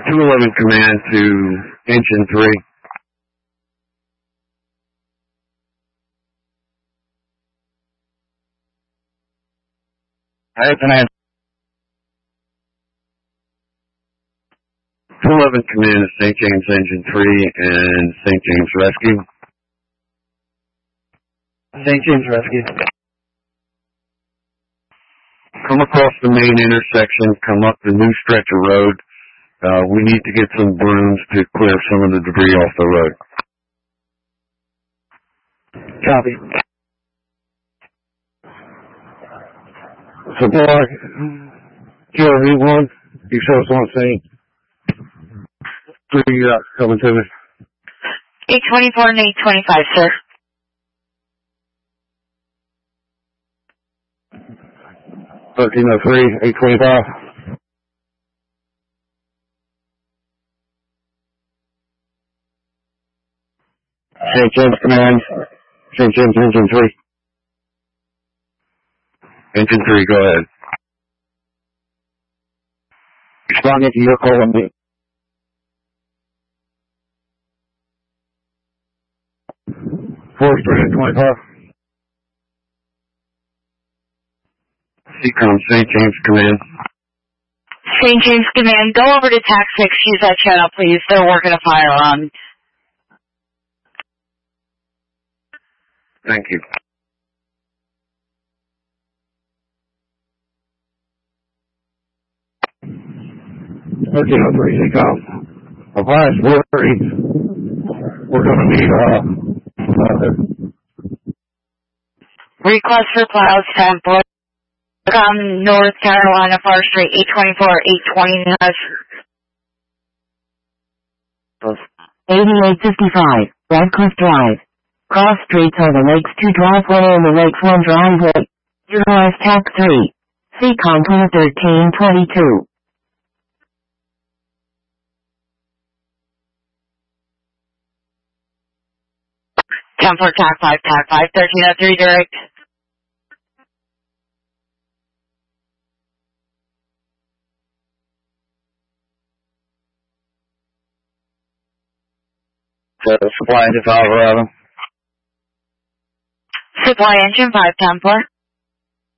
211 command to engine 3. I have command. 211 command to St. James engine 3 and St. James rescue. St. James rescue. Come across the main intersection, come up the new stretch of road. We need to get some brooms to clear some of the debris off the road. Copy. Supply. Kilo V1. You show us on scene. 3 coming to me. 824 and 825, sir. 1303, 825. St. James command. St. James engine 3. Engine 3, go ahead. Responding to your call on me. 425. Seacom, St. James command. St. James Command, go over to TAC 6, use that channel, please. They're working a fire on. Thank you. Okay, Seacom. Appliance worries. We're going to need, Request for plows, template. North Carolina, Far Street, 824, 820. 8855, Radcliffe Drive. Cross streets are the Lakes 2 driveway and the Lakes 1 driveway. Utilize TAC 3. Seacom 1322. 10 for TAC 5, TAC 5, 1303 direct. Supply engine 5, rather. Supply engine 5, 10 for.